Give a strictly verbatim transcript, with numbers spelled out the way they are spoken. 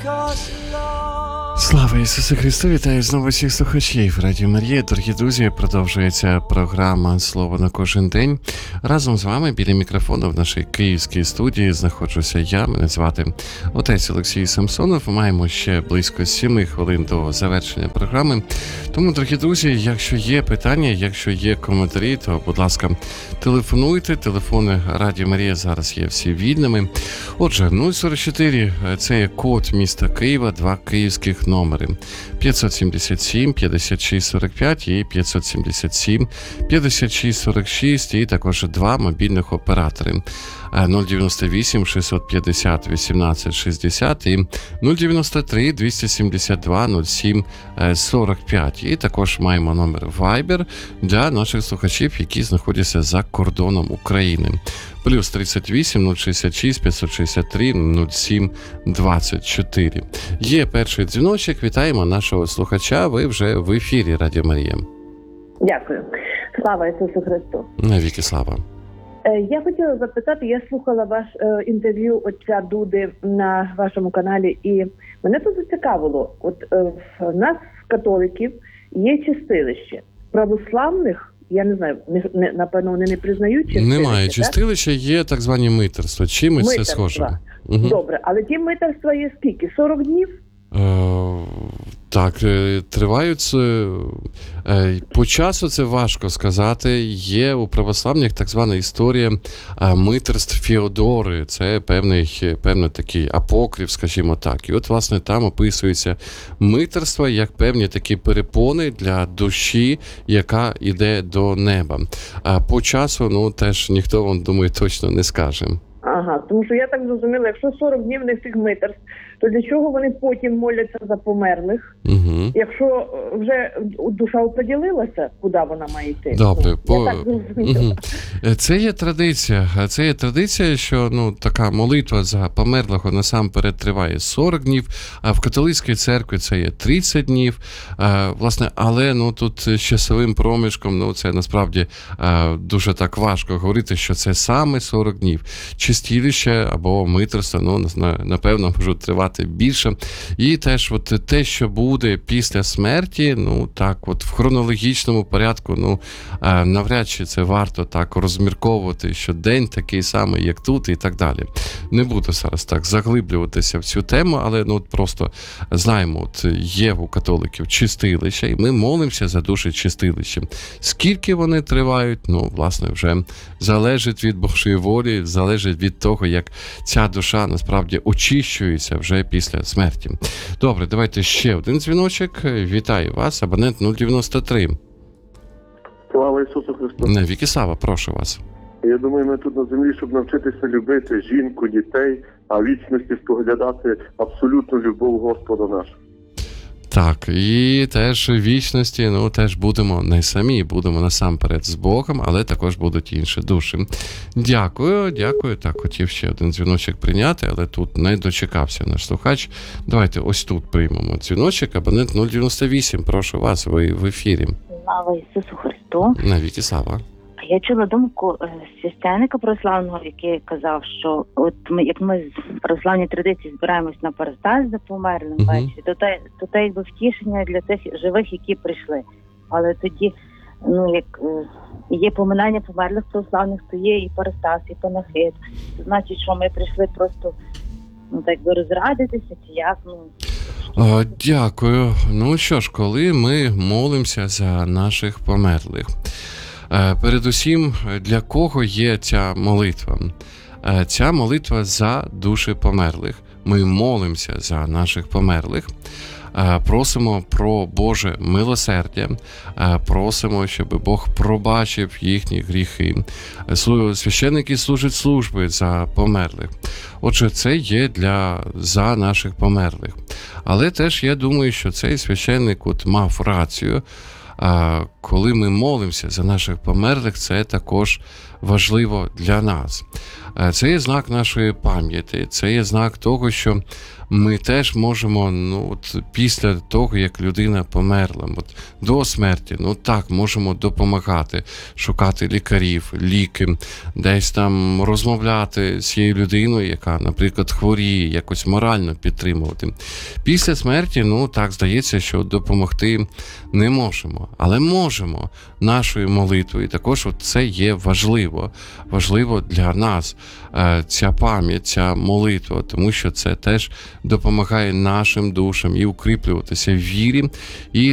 Слава Ісусу Христу! Вітаю знову всіх слухачів Радіо Марія. Дорогі друзі, продовжується програма «Слово на кожен день». Разом з вами біля мікрофону в нашій київській студії знаходжуся я. Мене звати отець Олексій Самсонов. Маємо ще близько сіми хвилин до завершення програми. Тому, дорогі друзі, якщо є питання, якщо є коментарі, то, будь ласка, телефонуйте. Телефони Радіо Марія зараз є всі вільними. Отже, нуль сорок чотири – це є код міста Києва, два київських номери. п'ятсот сімдесят сім п'ятдесят шість сорок п'ять і п'ятсот сімдесят сім п'ятдесят шість сорок шість, і також два мобільних оператори. нуль дев'яносто вісім шістсот п'ятдесят вісімнадцять шістдесят і нуль дев'яносто три двісті сімдесят два нуль сім сорок п'ять. І також маємо номер Viber для наших слухачів, які знаходяться за кордоном України. Плюс тридцять вісім нуль шістдесят шість п'ятсот шістдесят три нуль сім двадцять чотири. Є перший дзвіночок. Вітаємо нашого слухача. Ви вже в ефірі Радіо Марія. Дякую. Слава Ісусу Христу. Навіки слава. Я хотіла запитати, я слухала ваш е, інтерв'ю отця Дуди на вашому каналі, і мене тут зацікавило. От е, в нас, католиків, є чистилище. Православних, я не знаю, не, не, напевно, вони не признають чистилище. Немає чистилища, є так звані митерства. Чимось це схоже. Угу. Добре, але ті митерства є скільки? сорок днів? Е, так, тривають. Е, по часу це важко сказати. Є у православних так звана історія е, митерств Феодори. Це певний, певний такий апокриф, скажімо так. І от, власне, там описується митерство як певні такі перепони для душі, яка йде до неба. А по часу, ну, теж ніхто вам, думаю, точно не скаже. Ага, тому що я так зрозуміла, якщо сорок днів не цих митерств, то для чого вони потім моляться за померлих, угу. Якщо вже душа оприділилася, куди вона має йти? Добре, ну, по... я так зрозуміла. Угу. Це є традиція. Це є традиція, що ну така молитва за померлого насамперед триває сорок днів, а в католицькій церкві це є тридцять днів. А, власне, але ну тут з часовим проміжком, ну це насправді а, дуже так важко говорити, що це саме сорок днів. Чистилище або митерство, ну, напевно, можуть тривати більше. І теж от те, що буде після смерті, ну, так, от в хронологічному порядку, ну, навряд чи це варто так розмірковувати, що день такий самий, як тут, і так далі. Не буду зараз так заглиблюватися в цю тему, але, ну, от просто знаємо, от є у католиків чистилища, і ми молимося за душі чистилища. Скільки вони тривають, ну, власне, вже залежить від Божої волі, залежить від того, як ця душа насправді очищується вже після смерті. Добре, давайте ще один дзвіночок. Вітаю вас, абонент нуль дев'яносто три. Слава Ісусу Христу. Навіки слава, прошу вас. Я думаю, ми тут на землі, щоб навчитися любити жінку, дітей, а в вічності споглядати абсолютну любов Господа нашого. Так, і теж в вічності, ну, теж будемо не самі, будемо насамперед з Богом, але також будуть інші душі. Дякую, дякую. Так, хотів ще один дзвіночок прийняти, але тут не дочекався наш слухач. Давайте ось тут приймемо дзвіночок. Абонент нуль дев'яносто вісім, прошу вас, ви в ефірі. Слава Ісусу Христу. Навіки слава. Я чула думку священника православного, який казав, що от ми, як ми з православної традиції збираємось на парастаз за померлим, uh-huh. бачите, то те, то те якби втішення для тих живих, які прийшли. Але тоді, ну, як є поминання померлих православних, то є і парастаз, і панахид. Це значить, що ми прийшли просто, ну, так би розрадитися, чи як, ну... О, дякую. Ну що ж, коли ми молимося за наших померлих, передусім, для кого є ця молитва? Ця молитва за душі померлих. Ми молимося за наших померлих, просимо про Боже милосердя, просимо, щоб Бог пробачив їхні гріхи. Священники служать служби за померлих. Отже, це є для за наших померлих. Але теж я думаю, що цей священник от мав рацію. Коли ми молимося за наших померлих, це також важливо для нас. Це є знак нашої пам'яті, це є знак того, що ми теж можемо, ну, от після того, як людина померла, от до смерті, ну так, можемо допомагати, шукати лікарів, ліки, десь там розмовляти з цією людиною, яка, наприклад, хворіє, якось морально підтримувати. Після смерті, ну так, здається, що допомогти не можемо, але можемо нашою молитвою. Також от це є важливо, важливо для нас, ця пам'ять, ця молитва, тому що це теж допомагає нашим душам і укріплюватися в вірі, і